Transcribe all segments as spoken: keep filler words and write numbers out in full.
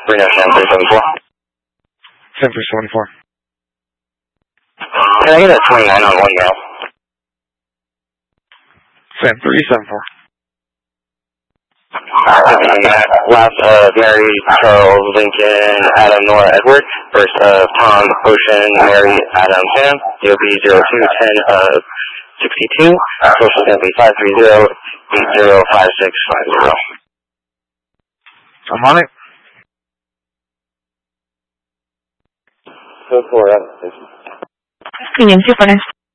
Reno San three seventy-four. San three seventy-four. Can I get a twenty-nine on one mile? San three seventy-four. And that last of Mary, Charles, Lincoln, Adam, Nora, Edward. First of Tom, Ocean, Mary, Adam, Sam. D O B zero two ten of sixty-two. Social is going to be five three zero eight zero five six five zero. I'm on it. Go for it. Union Super.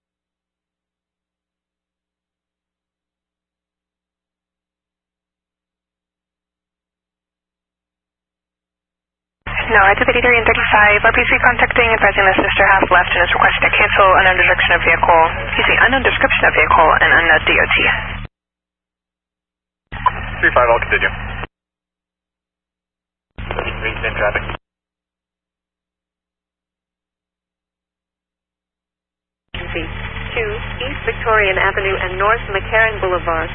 No, I two thirty-three and thirty-five. R P C contacting, advising the sister has left and is requesting to cancel unknown description of vehicle. Excuse me, unknown description of vehicle and unknown D O T. three five, I'll continue. Maintain traffic. two, East Victorian Avenue and North McCarran Boulevard.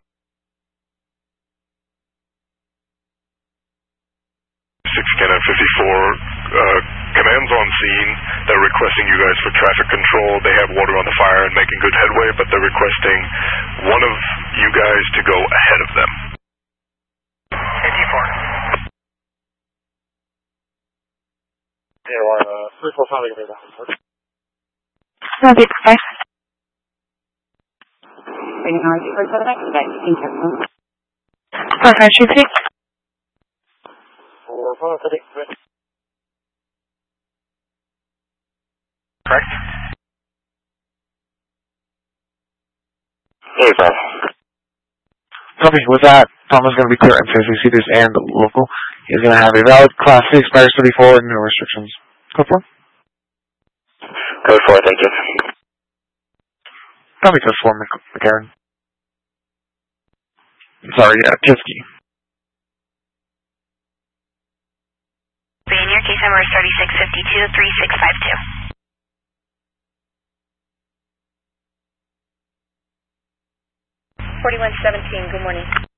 six Cannon fifty-four, uh, command's on scene. They're requesting you guys for traffic control. They have water on the fire and making good headway, but they're requesting one of you guys to go ahead of them. fifty-four. Yeah, well, uh, three four five, give me that. No, big five. Bring R G for the next event. Four five three six. Four five three six. Correct. Hey, bro. Copy. With that, Tom is going to be clear M six seaters and local. He's going to have a valid Class six, expires thirty-four, and no restrictions. Code four. Code four, thank you. Probably code four, McCarran. Sorry, uh, Kiski. In your case number is thirty-six fifty-two three six five two. forty-one seventeen, good morning.